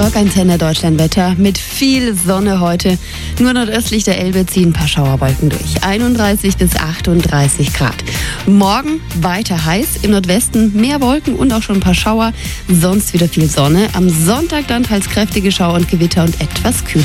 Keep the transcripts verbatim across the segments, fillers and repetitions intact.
Rockantenne Deutschlandwetter mit viel Sonne heute. Nur nordöstlich der Elbe ziehen ein paar Schauerwolken durch. einunddreißig bis achtunddreißig Grad. Morgen weiter heiß, im Nordwesten mehr Wolken und auch schon ein paar Schauer. Sonst wieder viel Sonne. Am Sonntag dann teils kräftige Schauer und Gewitter und etwas kühler.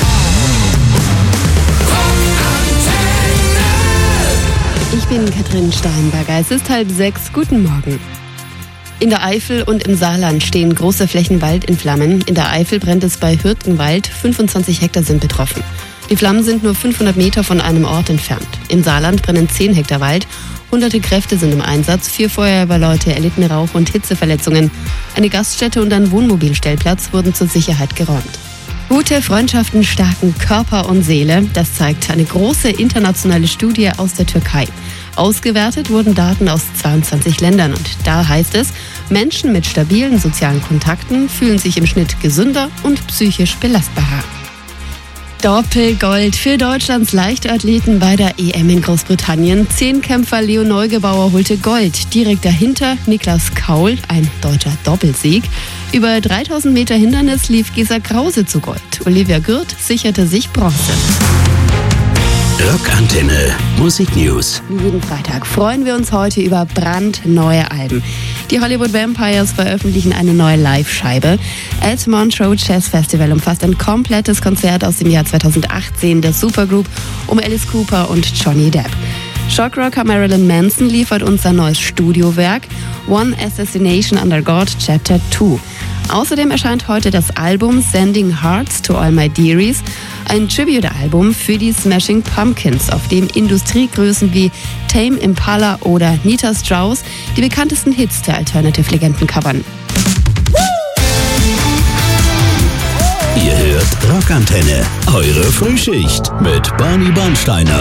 Ich bin Katrin Steinberger. Es ist halb sechs. Guten Morgen. In der Eifel und im Saarland stehen große Flächen Wald in Flammen. In der Eifel brennt es bei Hürtgenwald. fünfundzwanzig Hektar sind betroffen. Die Flammen sind nur fünfhundert Meter von einem Ort entfernt. Im Saarland brennen zehn Hektar Wald. Hunderte Kräfte sind im Einsatz. Vier Feuerwehrleute erlitten Rauch- und Hitzeverletzungen. Eine Gaststätte und ein Wohnmobilstellplatz wurden zur Sicherheit geräumt. Gute Freundschaften stärken Körper und Seele. Das zeigt eine große internationale Studie aus der Türkei. Ausgewertet wurden Daten aus zweiundzwanzig Ländern und da heißt es, Menschen mit stabilen sozialen Kontakten fühlen sich im Schnitt gesünder und psychisch belastbarer. Doppelgold für Deutschlands Leichtathleten bei der E M in Großbritannien. Zehnkämpfer Leo Neugebauer holte Gold. Direkt dahinter Niklas Kaul, ein deutscher Doppelsieg. Über dreitausend Meter Hindernis lief Gesa Krause zu Gold. Olivia Gürt sicherte sich Bronze. Rockantenne Musik News. Wie jeden Freitag freuen wir uns heute über brandneue Alben. Die Hollywood Vampires veröffentlichen eine neue Live-Scheibe. At Montreux Jazz Festival umfasst ein komplettes Konzert aus dem Jahr zweitausendachtzehn der Supergroup um Alice Cooper und Johnny Depp. Shockrocker Marilyn Manson liefert uns sein neues Studiowerk One Assassination Under God Chapter zwei. Außerdem erscheint heute das Album Sending Hearts to All My Dearies, ein Tribute-Album für die Smashing Pumpkins, auf dem Industriegrößen wie Tame Impala oder Nita Strauss die bekanntesten Hits der Alternative-Legenden covern. Ihr hört Rockantenne, eure Frühschicht mit Barney Bernsteiner.